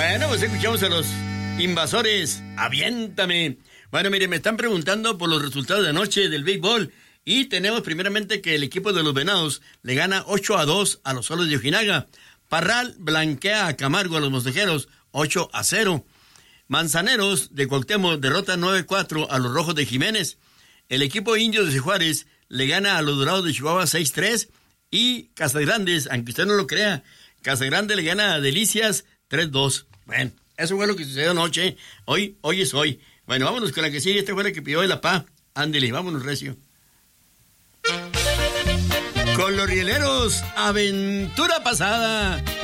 Bueno, pues escuchamos a los Invasores. Aviéntame. Bueno, mire, me están preguntando por los resultados de anoche del béisbol. Y tenemos primeramente que el equipo de los Venados le gana 8-2 a los Solos de Ojinaga. Parral blanquea a Camargo a los Montejeros 8-0. Manzaneros de Cuauhtémoc derrota 9-4 a los Rojos de Jiménez. El equipo Indios de Juárez le gana a los Dorados de Chihuahua 6-3. Y Casagrandes, aunque usted no lo crea, Casagrande le gana a Delicias 3-2. Bueno, eso fue lo que sucedió anoche. Hoy es hoy. Bueno, vámonos con la que sigue. Esta fue la que pidió la PA. Ándele, vámonos, recio. Con los rieleros, aventura pasada.